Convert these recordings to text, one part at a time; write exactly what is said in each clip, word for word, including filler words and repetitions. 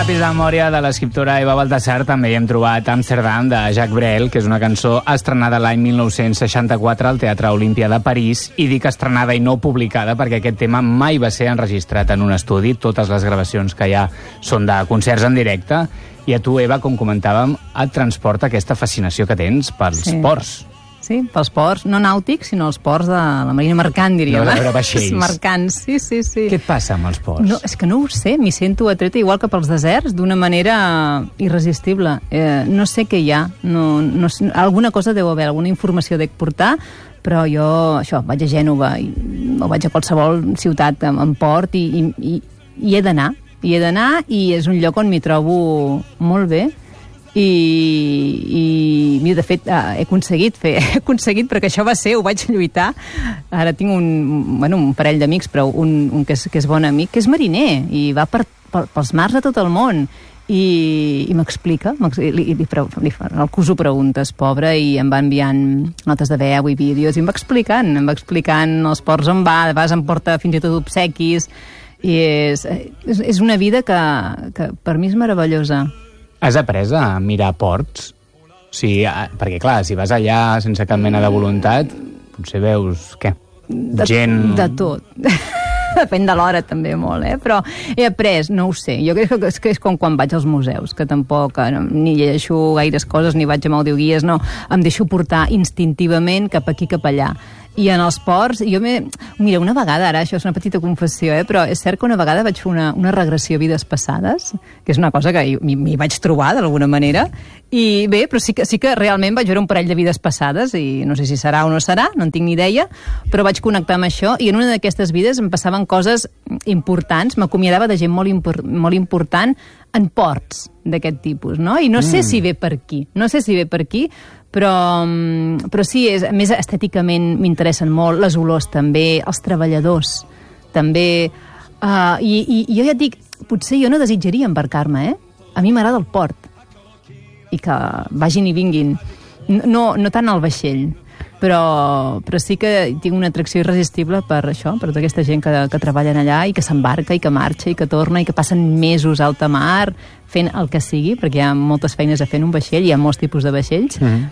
Llapis de memòria de l'escriptora Eva Baltasar. També hi hem trobat Amsterdam, de Jacques Brel, que és una cançó estrenada l'any mil nou-cents seixanta-quatre al Teatre Olímpia de París, i dic estrenada i no publicada perquè aquest tema mai va ser enregistrat en un estudi. Totes les gravacions que hi ha són de concerts en directe, i a tu, Eva, com comentàvem, et transporta aquesta fascinació que tens pels Sí. ports. Sí, pels ports, no nàutics, sinó els ports de la marina mercant, diríem. No, de veure vaixells. Mercants, sí, sí, sí. Què et passa amb els ports? No, és que no ho sé, m'hi sento atreta igual que pels deserts, d'una manera irresistible. Eh, no sé què hi ha, no, no, alguna cosa deu haver, alguna informació dec portar, però jo, això, vaig a Gènova i, o vaig a qualsevol ciutat amb, amb port i, i, i, i he d'anar, i he d'anar i és un lloc on m'hi trobo molt bé. I, i de fet he aconseguit fer, he aconseguit, perquè això va ser, ho vaig lluitar. Ara tinc un, bueno, un parell d'amics, però un, un que, és, que és bon amic, que és mariner i va per, per, pels mars de tot el món i, i m'explica, li, li, li, li, el cuso preguntes, pobre, i em va enviant notes de veu i vídeos i em va explicant, em va explicant els ports on va, de vegades em porta fins i tot obsequis, i és, és, és una vida que, que per mi és meravellosa. Has après a mirar ports? O sigui, perquè, clar, si vas allà sense cap mena de voluntat, potser veus, què? De, Gent... De tot. Depèn de l'hora també molt, eh? Però he après, no ho sé. Jo crec que és, que és com quan vaig als museus, que tampoc no, ni llegeixo gaires coses, ni vaig amb audioguies, no. Em deixo portar instintivament cap aquí, cap allà. I en els ports, jo m'he... Mira, una vegada, ara, això és una petita confessió, eh? Però és cert que una vegada vaig fer una, una regressió a vides passades, que és una cosa que m'hi vaig trobar, d'alguna manera, i bé, però sí que, sí que realment vaig veure un parell de vides passades, i no sé si serà o no serà, no en tinc ni idea, però vaig connectar amb això, i en una d'aquestes vides em passaven coses importants, m'acomiadava de gent molt, impor molt important en ports d'aquest tipus, no? I no sé mm. si ve per aquí, no sé si ve per aquí, però, però sí, és, més estèticament m'interessen molt, les olors també, els treballadors també, uh, i, i, i jo ja et dic, potser jo no desitjaria embarcar-me, eh? A mi m'agrada el port, i que vagin i vinguin, no, no tant al vaixell, però, però sí que tinc una atracció irresistible per això, per tota aquesta gent que, que treballen allà i que s'embarca i que marxa i que torna i que passen mesos a alta mar fent el que sigui, perquè hi ha moltes feines a fer en un vaixell, hi ha molts tipus de vaixells, mm-hmm.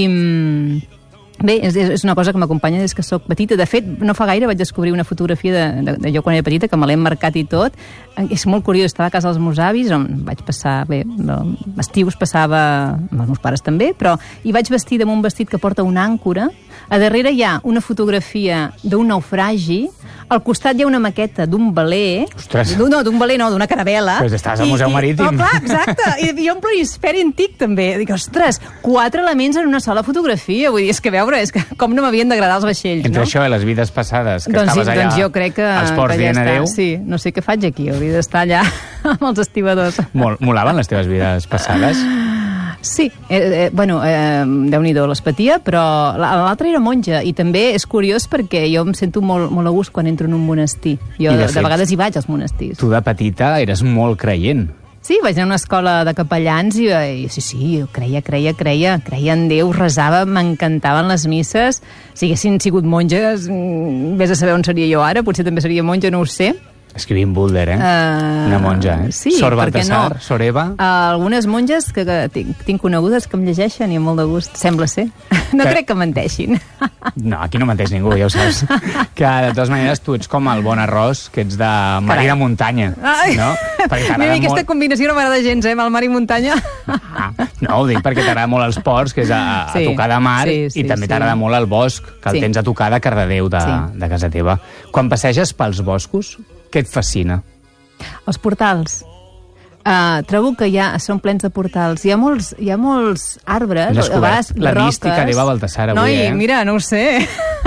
i bé, és, és una cosa que m'acompanya des que sóc petita. De fet, no fa gaire vaig descobrir una fotografia de, de, de jo quan era petita, que me l'he marcat i tot. És molt curiós, estava a casa dels meus avis, on vaig passar, bé, no, estius passava amb els meus pares també, però hi vaig vestir amb un vestit que porta una àncora. A darrere hi ha una fotografia d'un naufragi, al costat hi ha una maqueta d'un veler. Ostres! No, d'un veler no, d'una caravela. Però estàs al Museu Marítim. Oh, clar, exacte. I jo en planisferi antic, també. Dic, ostres, quatre elements en una sola fotografia. Vull dir, és que veure, és que com no m'havien d'agradar els vaixells, Entre no? això i les vides passades, que doncs, estaves allà doncs jo crec que, als ports que ja dient està. adéu. Sí, no sé què faig aquí, hauria d'estar allà amb els estibadors. Mol, molaven les teves vides passades? Sí, eh, eh, bueno, eh, Déu-n'hi-do, les patia, però l'altra era monja, i també és curiós perquè jo em sento molt, molt a gust quan entro en un monestir. Jo de, de, fet, de vegades hi vaig als monestirs. Tu de petita eres molt creient. Sí, vaig anar a una escola de capellans i, i sí, sí, jo creia, creia, creia, creia en Déu, resava, m'encantaven les misses. Si haguessin sigut monges, vés a saber on seria jo ara, potser també seria monja, no ho sé. Escrivint Boulder, eh? Uh, Una monja, eh? Sí, Sor per què Baltasar, no? Sor Eva... Uh, algunes monges que, que tinc, tinc conegudes que em llegeixen i amb molt de gust, sembla ser. No que... crec que menteixin. No, aquí no menteix ningú, ja ho saps. Que, de totes maneres, tu ets com el bon arròs, que ets de mar i de muntanya, Ai. no? Perquè Mira, aquesta molt... combinació no m'agrada gens, eh, amb el mar i muntanya. Ah, no, ho dic perquè t'agrada molt els ports, que és a, a sí, tocar de mar, sí, sí, i també sí. t'agrada molt el bosc, que el Sí. tens a tocar de Cardedeu, de, Sí. de casa teva. Quan passeges pels boscos, què et fascina? Els portals. Uh, trobo que ja són plens de portals. Hi ha molts, hi ha molts arbres, Hem descobert a vegades la roques. mística d'Eva Baltasar avui, Noi, eh? mira, no ho sé.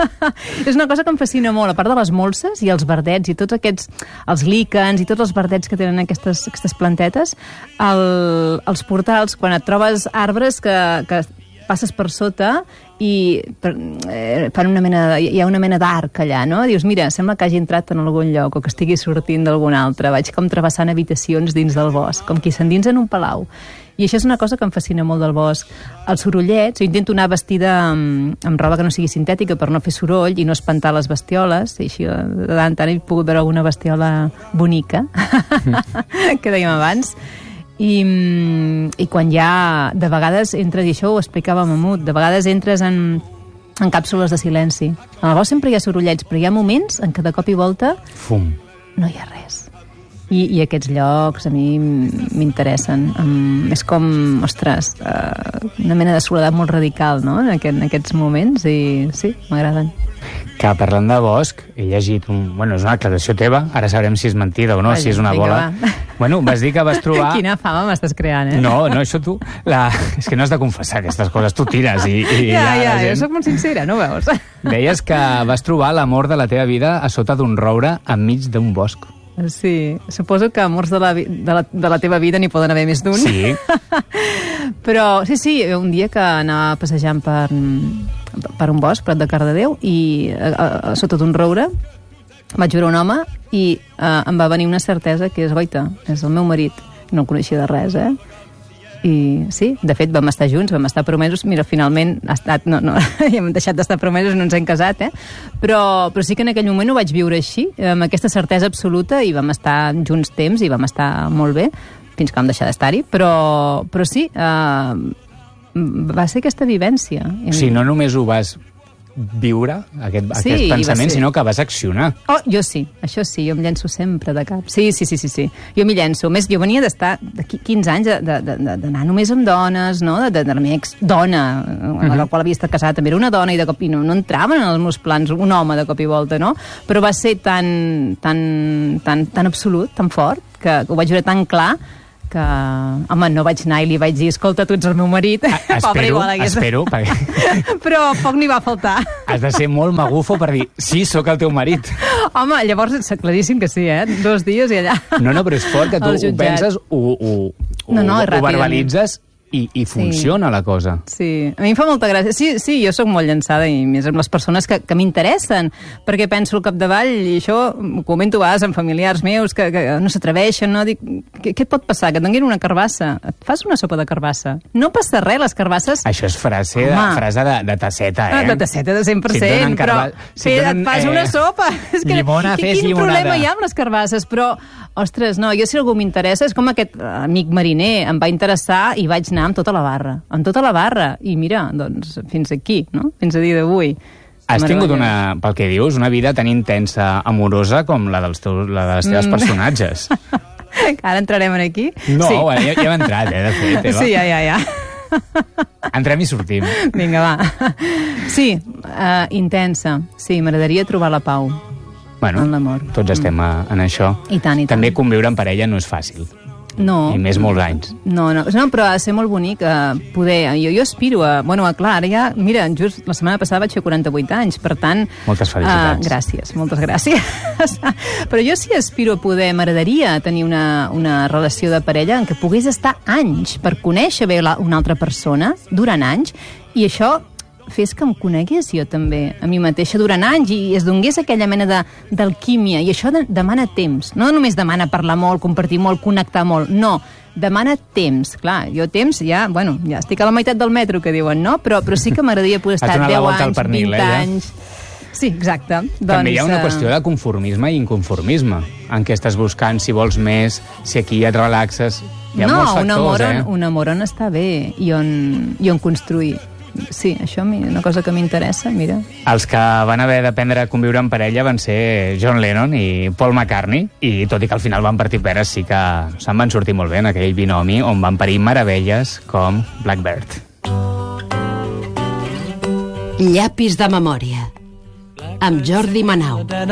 És una cosa que em fascina molt, a part de les molses i els verdets i tots aquests, els líquens i tots els verdets que tenen aquestes, aquestes plantetes, el, els portals, quan et trobes arbres que, que passes per sota i per, eh, fan una mena de, hi ha una mena d'arc allà, no? Dius, mira, sembla que hagi entrat en algun lloc o que estigui sortint d'algun altre. Vaig com travessant habitacions dins del bosc, com qui s'endins en un palau. I això és una cosa que em fascina molt del bosc. Els sorollets, jo intento anar vestida amb, amb roba que no sigui sintètica per no fer soroll i no espantar les bestioles, i així de tant en tant he pogut veure alguna bestiola bonica, que dèiem abans. I, i quan ja, de vegades entres, i això ho explicava Mamut, de vegades entres en, en càpsules de silenci. En el bosc sempre hi ha sorollets, però hi ha moments en què de cop i volta Fum. no hi ha res. I, i aquests llocs a mi m'interessen. Um, és com, ostres, uh, una mena de soledat molt radical, no?, en, aquest, en aquests moments, i sí, m'agraden. Que parlant de bosc, he llegit un... Bueno, és una declaració teva, ara sabrem si és mentida o no, Vaja, si és una vinga, bola. va. Bueno, vas dir que vas trobar... Quina fama m'estàs creant, eh? No, no, això tu... La... És que no has de confessar aquestes coses, tu tires i... i ja, ja, la jo gent... soc molt sincera, no ho veus? Deies que vas trobar l'amor de la teva vida a sota d'un roure enmig d'un bosc. Sí, suposo que amors de la, vi- de la, de la teva vida n'hi poden haver més d'un. Sí. Però sí, sí, un dia que anava passejant per, per un bosc, Prat de Cardedeu, i a, a, a sota d'un roure vaig veure un home i uh, em va venir una certesa que és, goita, és el meu marit. No el coneixia de res, eh? I sí, de fet vam estar junts, vam estar promesos, mira, finalment ha estat, no, no, ja hem deixat d'estar promesos, no ens hem casat, eh? Però, però sí que en aquell moment ho vaig viure així, amb aquesta certesa absoluta, i vam estar junts temps i vam estar molt bé, fins que vam deixar d'estar-hi, però, però sí, eh, va ser aquesta vivència. O sigui, no només ho vas viure, aquest, Sí, aquest i va pensament, ser- sinó que vas accionar. Oh, jo sí, això sí, jo em llenço sempre de cap. Sí, sí, sí, sí, sí. Jo m'hi llenço. A més, jo venia d'estar de qui- quinze anys de- de- de- d'anar només amb dones, no? De, de, de la meva ex-dona, amb la qual havia estat casada, també era una dona, i de cop i no, no entraven en els meus plans un home de cop i volta, no? Però va ser tan, tan, tan, tan absolut, tan fort, que ho vaig veure tan clar, que, home, no vaig anar i li vaig dir, escolta, tu ets el meu marit. A, Pobre, espero, igual hagués- espero, perquè Però poc n'hi va faltar. has de ser molt magufo per dir, sí, sóc el teu marit. Home, llavors és claríssim que sí, eh? Dos dies i allà. No, no, però és fort que tu Al ho jutjat. penses, ho, ho, ho, No, no, ho ràpidament. verbalitzes i, i funciona la cosa. Sí, a mi em fa molta gràcia. Sí, sí, jo sóc molt llançada, i més amb les persones que, que m'interessen, perquè penso al capdavall, i això ho comento a vegades amb familiars meus que, que no s'atreveixen, no? Dic, què, què et pot passar? Que et donin una carbassa? Et fas una sopa de carbassa? No passa res, les carbasses... Això és frase de, Home. frase de, de tasseta, eh? Ah, de tasseta de cent per cent, Si et donen però carba- si fer, et et donen, fas eh, una sopa. És que, llimona, i fes quin llimonada. problema hi ha amb les carbasses? Però, ostres, no, jo si algú m'interessa, és com aquest eh, amic mariner, em va interessar i vaig anar amb tota la barra, amb tota la barra, i mira, doncs, fins aquí, no? Fins a dia d'avui. Has tingut, Meravellós. una, pel que dius, una vida tan intensa, amorosa, com la dels teus, la de les teves Mm. personatges. Ara entrarem en aquí? No, sí. bueno, ja, ja hem entrat, eh, de fet, Eva. Sí, ja, ja, ja. Entrem i sortim. Vinga, va. Sí, uh, intensa. Sí, m'agradaria trobar la pau. Bueno, En l'amor. tots estem a, en això. I tant, i tant. També conviure en parella no és fàcil. No. I més molts anys. No, no, no, però ha de ser molt bonic eh, poder... Jo, jo aspiro a... Bueno, a, clar, ara ja... Mira, just la setmana passada vaig fer quaranta-vuit anys, per tant... Moltes felicitats. Uh, gràcies, moltes gràcies. Però jo sí aspiro a poder... M'agradaria tenir una, una relació de parella en què pogués estar anys per conèixer bé la, una altra persona durant anys, i això fes que em conegués jo també a mi mateixa durant anys, i es donés aquella mena de, d'alquímia, i això de, demana temps, no només demana parlar molt, compartir molt, connectar molt, no, demana temps, clar, jo temps ja, bueno, ja estic a la meitat del metro que diuen, no? Però, però sí que m'agradaria poder Has estar donat la deu volta al anys, pernil, vint eh, ja? anys... Sí, exacte. També hi ha una eh, qüestió de conformisme i inconformisme, en què estàs buscant si vols més, si aquí et relaxes. Hi ha no, molts un factors, amor, eh? on, un amor on està bé i on, i on construir. Sí, això a mi, una cosa que m'interessa, mira. Els que van haver d'aprendre a conviure en parella van ser John Lennon i Paul McCartney, i tot i que al final van partir peres, sí que se'n van sortir molt bé en aquell binomi on van parir meravelles com Blackbird. Llapis de memòria, amb Jordi Manau.